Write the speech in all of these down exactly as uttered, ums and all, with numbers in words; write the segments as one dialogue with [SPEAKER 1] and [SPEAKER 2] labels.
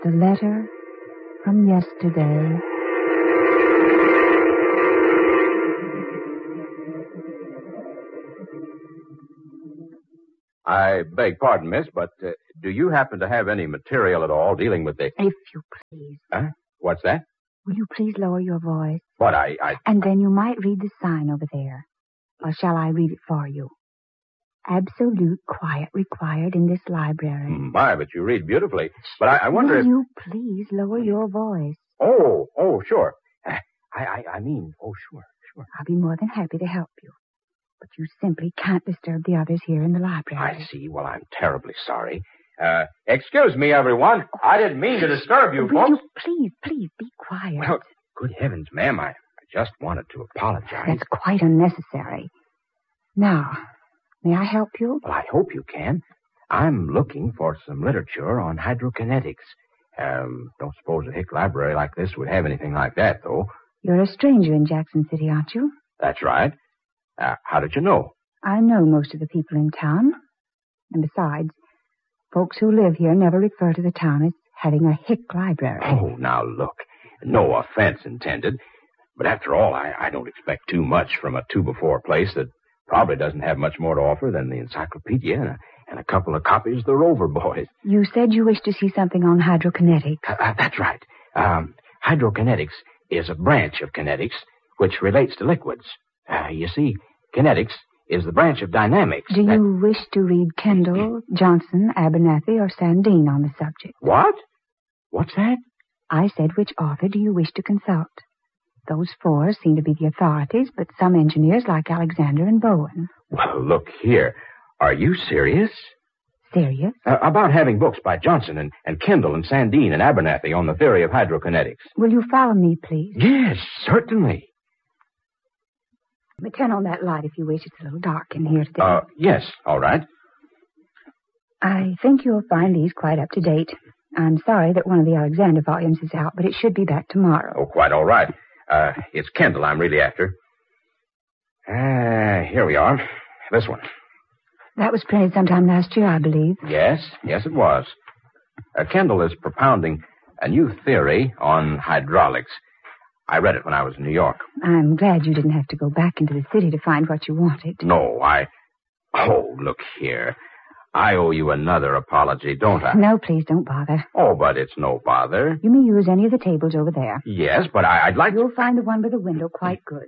[SPEAKER 1] The letter from yesterday.
[SPEAKER 2] I beg pardon, miss, but uh, do you happen to have any material at all dealing with the...
[SPEAKER 1] If you please.
[SPEAKER 2] Huh? What's that?
[SPEAKER 1] Will you please lower your voice?
[SPEAKER 2] But I, I...
[SPEAKER 1] And then you might read the sign over there. Or shall I read it for you? Absolute quiet required in this library.
[SPEAKER 2] My, but you read beautifully. But I, I wonder
[SPEAKER 1] Will
[SPEAKER 2] if...
[SPEAKER 1] you please lower your voice?
[SPEAKER 2] Oh, oh, sure. I, I, I mean, oh, sure, sure.
[SPEAKER 1] I'll be more than happy to help you. But you simply can't disturb the others here in the library.
[SPEAKER 2] I see. Well, I'm terribly sorry. Uh, excuse me, everyone. I didn't mean to disturb you,
[SPEAKER 1] Will
[SPEAKER 2] folks.
[SPEAKER 1] you please, please be quiet.
[SPEAKER 2] Well, good heavens, ma'am, I, I just wanted to apologize.
[SPEAKER 1] That's quite unnecessary. Now, may I help you?
[SPEAKER 2] Well, I hope you can. I'm looking for some literature on hydrokinetics. Um, don't suppose a hick library like this would have anything like that, though.
[SPEAKER 1] You're a stranger in Jackson City, aren't you?
[SPEAKER 2] That's right. Uh, how did you know?
[SPEAKER 1] I know most of the people in town. And besides, folks who live here never refer to the town as having a hick library.
[SPEAKER 2] Oh, now look. No offense intended. But after all, I, I don't expect too much from a two-before place that probably doesn't have much more to offer than the encyclopedia and a, and a couple of copies of the Rover Boys.
[SPEAKER 1] You said you wished to see something on hydrokinetics.
[SPEAKER 2] Uh, uh, that's right. Um, hydrokinetics is a branch of kinetics which relates to liquids. Uh, you see, kinetics is the branch of dynamics.
[SPEAKER 1] Do
[SPEAKER 2] that...
[SPEAKER 1] you wish to read Kendall, Johnson, Abernathy, or Sandine on the subject?
[SPEAKER 2] What? What's that?
[SPEAKER 1] I said, which author do you wish to consult? Those four seem to be the authorities, but some engineers like Alexander and Bowen.
[SPEAKER 2] Well, look here. Are you serious?
[SPEAKER 1] Serious?
[SPEAKER 2] Uh, about having books by Johnson and, and Kendall and Sandine and Abernathy on the theory of hydrokinetics.
[SPEAKER 1] Will you follow me, please?
[SPEAKER 2] Yes, certainly.
[SPEAKER 1] But turn on that light if you wish. It's a little dark in here today.
[SPEAKER 2] Uh, yes, all right.
[SPEAKER 1] I think you'll find these quite up to date. I'm sorry that one of the Alexander volumes is out, but it should be back tomorrow.
[SPEAKER 2] Oh, quite all right. Uh, it's Kendall I'm really after. Ah, uh, here we are. This one.
[SPEAKER 1] That was printed sometime last year, I believe.
[SPEAKER 2] Yes, yes, it was. Uh, Kendall is propounding a new theory on hydraulics. I read it when I was in New York.
[SPEAKER 1] I'm glad you didn't have to go back into the city to find what you wanted.
[SPEAKER 2] No, I... Oh, look here. I owe you another apology, don't I?
[SPEAKER 1] No, please, don't bother.
[SPEAKER 2] Oh, but it's no bother.
[SPEAKER 1] You may use any of the tables over there.
[SPEAKER 2] Yes, but I, I'd like
[SPEAKER 1] You'll
[SPEAKER 2] to...
[SPEAKER 1] find the one by the window quite good.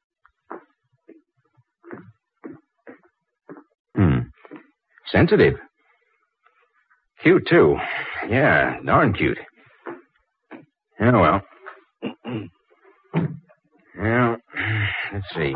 [SPEAKER 2] Hmm. Sensitive. Cute, too. Yeah, darn cute. Yeah, well... Well, let's see.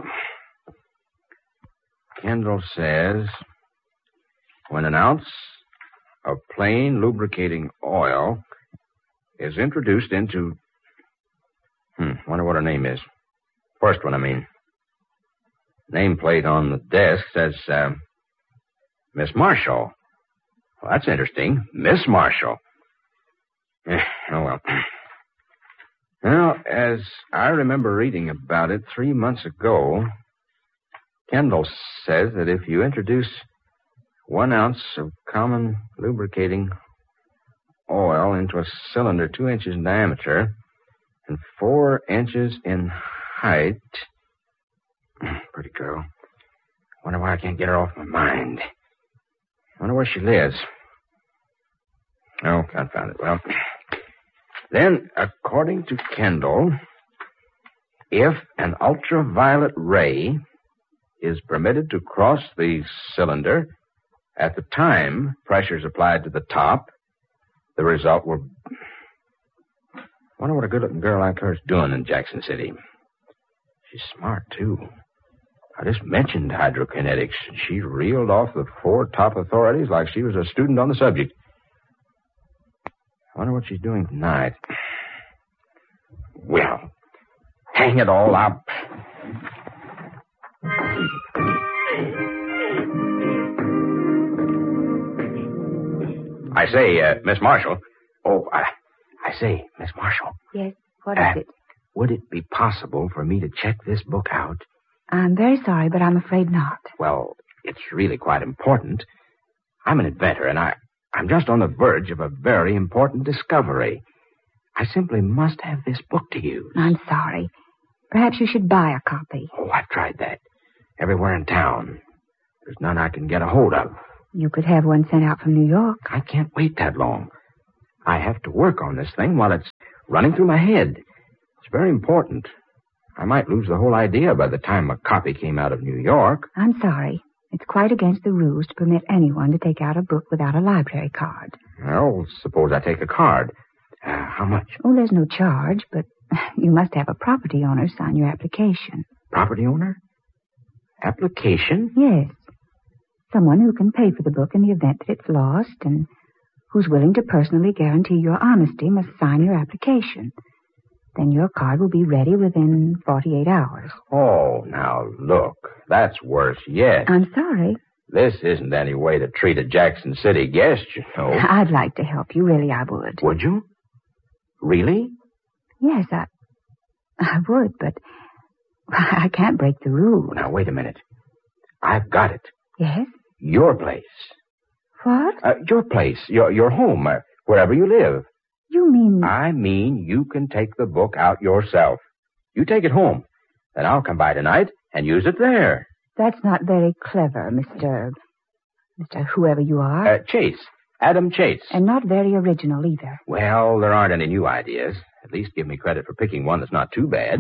[SPEAKER 2] Kendall says, when an ounce of plain lubricating oil is introduced into... Hmm, wonder what her name is. First one, I mean. Nameplate on the desk says, uh, Miss Marshall. Well, that's interesting. Miss Marshall. Eh, oh, well... Well, as I remember reading about it three months ago, Kendall says that if you introduce one ounce of common lubricating oil into a cylinder two inches in diameter and four inches in height... Pretty girl. Wonder why I can't get her off my mind. Wonder where she lives. Oh, confound it. Well... Then, according to Kendall, if an ultraviolet ray is permitted to cross the cylinder at the time pressure is applied to the top, the result will... Wonder what a good-looking girl like her is doing in Jackson City. She's smart, too. I just mentioned hydrokinetics, and she reeled off the four top authorities like she was a student on the subject. I wonder what she's doing tonight. Well, hang it all up. I say, uh, Miss Marshall. Oh, I, I say, Miss Marshall.
[SPEAKER 1] Yes, what
[SPEAKER 2] uh,
[SPEAKER 1] is it?
[SPEAKER 2] Would it be possible for me to check this book out?
[SPEAKER 1] I'm very sorry, but I'm afraid not.
[SPEAKER 2] Well, it's really quite important. I'm an inventor, and I... I'm just on the verge of a very important discovery. I simply must have this book to use.
[SPEAKER 1] I'm sorry. Perhaps you should buy a copy.
[SPEAKER 2] Oh, I've tried that. Everywhere in town. There's none I can get a hold of.
[SPEAKER 1] You could have one sent out from New York.
[SPEAKER 2] I can't wait that long. I have to work on this thing while it's running through my head. It's very important. I might lose the whole idea by the time a copy came out of New York.
[SPEAKER 1] I'm sorry. It's quite against the rules to permit anyone to take out a book without a library card.
[SPEAKER 2] Well, suppose I take a card. Uh, how much?
[SPEAKER 1] Oh, there's no charge, but you must have a property owner sign your application.
[SPEAKER 2] Property owner? Application?
[SPEAKER 1] Yes. Someone who can pay for the book in the event that it's lost and who's willing to personally guarantee your honesty must sign your application. Then your card will be ready within forty-eight hours.
[SPEAKER 2] Oh, now look. That's worse yet.
[SPEAKER 1] I'm sorry.
[SPEAKER 2] This isn't any way to treat a Jackson City guest, you know.
[SPEAKER 1] I'd like to help you. Really, I would.
[SPEAKER 2] Would you? Really?
[SPEAKER 1] Yes, I... I would, but I can't break the rules.
[SPEAKER 2] Now, wait a minute. I've got it.
[SPEAKER 1] Yes?
[SPEAKER 2] Your place.
[SPEAKER 1] What?
[SPEAKER 2] Uh, your place. Your, your home. Uh, wherever you live.
[SPEAKER 1] You mean...
[SPEAKER 2] I mean you can take the book out yourself. You take it home. Then I'll come by tonight and use it there.
[SPEAKER 1] That's not very clever, Mister... Mister whoever you are.
[SPEAKER 2] Uh, Chase. Adam Chase.
[SPEAKER 1] And not very original either.
[SPEAKER 2] Well, there aren't any new ideas. At least give me credit for picking one that's not too bad.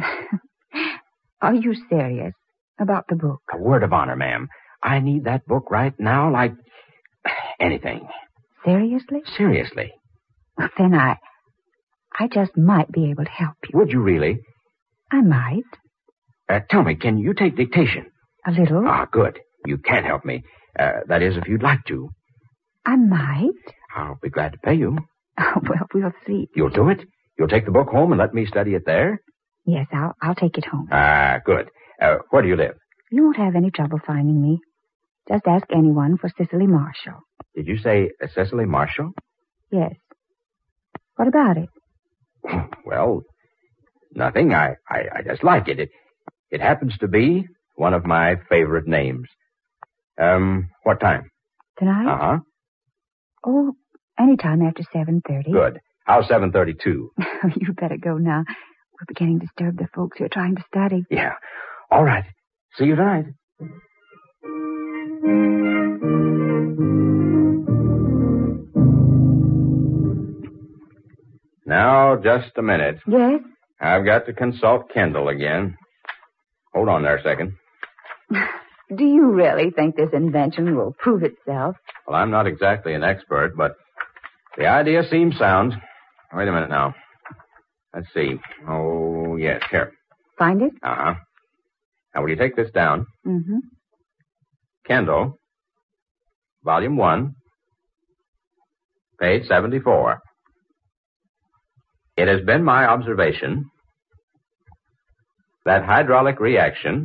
[SPEAKER 1] Are you serious about the book?
[SPEAKER 2] A word of honor, ma'am. I need that book right now like anything.
[SPEAKER 1] Seriously?
[SPEAKER 2] Seriously.
[SPEAKER 1] Well, then I... I just might be able to help you.
[SPEAKER 2] Would you really?
[SPEAKER 1] I might.
[SPEAKER 2] Uh, tell me, can you take dictation?
[SPEAKER 1] A little.
[SPEAKER 2] Ah, good. You can help me. Uh, that is, if you'd like to.
[SPEAKER 1] I might.
[SPEAKER 2] I'll be glad to pay you.
[SPEAKER 1] Oh, well, we'll see.
[SPEAKER 2] You'll do it? You'll take the book home and let me study it there?
[SPEAKER 1] Yes, I'll I'll take it home.
[SPEAKER 2] Ah, good. Uh, where do you live?
[SPEAKER 1] You won't have any trouble finding me. Just ask anyone for Cicely Marshall.
[SPEAKER 2] Did you say uh, Cicely Marshall?
[SPEAKER 1] Yes. What about it?
[SPEAKER 2] Well, nothing. I, I, I just like it. It it happens to be one of my favorite names. Um, what time?
[SPEAKER 1] Tonight?
[SPEAKER 2] Uh-huh.
[SPEAKER 1] Oh, anytime after seven thirty.
[SPEAKER 2] Good. How's seven thirty-two?
[SPEAKER 1] You better go now. We're beginning to disturb the folks who are trying to study.
[SPEAKER 2] Yeah. All right. See you tonight. Now, just a minute.
[SPEAKER 1] Yes?
[SPEAKER 2] I've got to consult Kendall again. Hold on there a second.
[SPEAKER 1] Do you really think this invention will prove itself?
[SPEAKER 2] Well, I'm not exactly an expert, but the idea seems sound. Wait a minute now. Let's see. Oh, yes, here.
[SPEAKER 1] Find it?
[SPEAKER 2] Uh-huh. Now, will you take this down?
[SPEAKER 1] Mm-hmm.
[SPEAKER 2] Kendall, Volume one, page seventy-four. It has been my observation that hydraulic reaction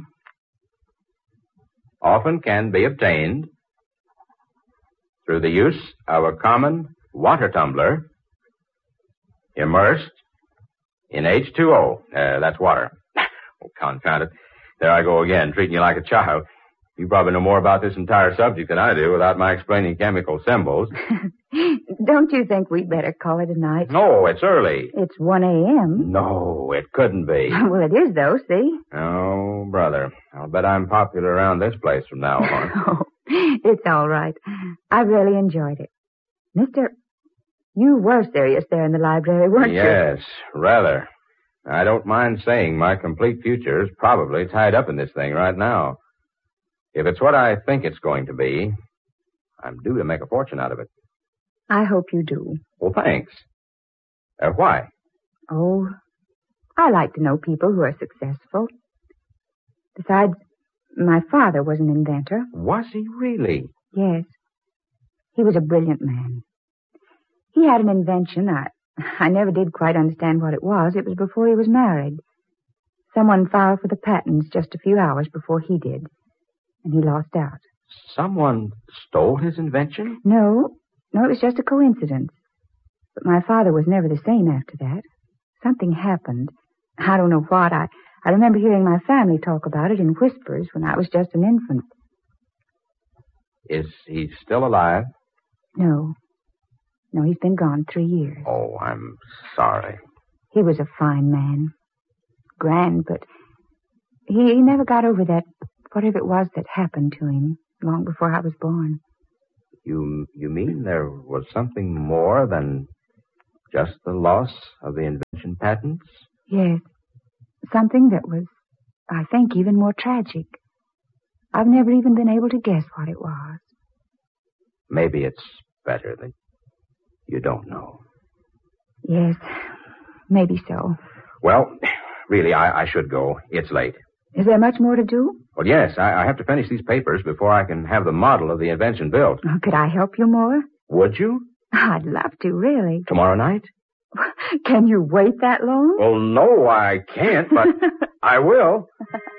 [SPEAKER 2] often can be obtained through the use of a common water tumbler immersed in H two O. Uh, that's water. Oh, confound it. There I go again, treating you like a child. You probably know more about this entire subject than I do without my explaining chemical symbols.
[SPEAKER 1] Don't you think we'd better call it a night?
[SPEAKER 2] No, it's early.
[SPEAKER 1] It's one a.m.
[SPEAKER 2] No, it couldn't be.
[SPEAKER 1] Well, it is, though, see?
[SPEAKER 2] Oh, brother. I'll bet I'm popular around this place from now on.
[SPEAKER 1] Oh, it's all right. I really enjoyed it. Mister, you were serious there in the library, weren't you?
[SPEAKER 2] Yes, rather. I don't mind saying my complete future is probably tied up in this thing right now. If it's what I think it's going to be, I'm due to make a fortune out of it.
[SPEAKER 1] I hope you do.
[SPEAKER 2] Well, thanks. Uh, why?
[SPEAKER 1] Oh, I like to know people who are successful. Besides, my father was an inventor.
[SPEAKER 2] Was he really?
[SPEAKER 1] Yes. He was a brilliant man. He had an invention. I, I never did quite understand what it was. It was before he was married. Someone filed for the patents just a few hours before he did, and he lost out.
[SPEAKER 2] Someone stole his invention?
[SPEAKER 1] No, no, it was just a coincidence. But my father was never the same after that. Something happened. I don't know what. I, I remember hearing my family talk about it in whispers when I was just an infant.
[SPEAKER 2] Is he still alive?
[SPEAKER 1] No. No, he's been gone three years.
[SPEAKER 2] Oh, I'm sorry.
[SPEAKER 1] He was a fine man. Grand, but he, he never got over that, whatever it was that happened to him long before I was born.
[SPEAKER 2] You you mean there was something more than just the loss of the invention patents?
[SPEAKER 1] Yes. Something that was, I think, even more tragic. I've never even been able to guess what it was.
[SPEAKER 2] Maybe it's better that you don't know.
[SPEAKER 1] Yes, maybe so.
[SPEAKER 2] Well, really, I, I should go. It's late.
[SPEAKER 1] Is there much more to do?
[SPEAKER 2] Well, yes, I, I have to finish these papers before I can have the model of the invention built.
[SPEAKER 1] Oh, could I help you more?
[SPEAKER 2] Would you?
[SPEAKER 1] I'd love to, really.
[SPEAKER 2] Tomorrow night?
[SPEAKER 1] Can you wait that long?
[SPEAKER 2] Well, no, I can't, but I will.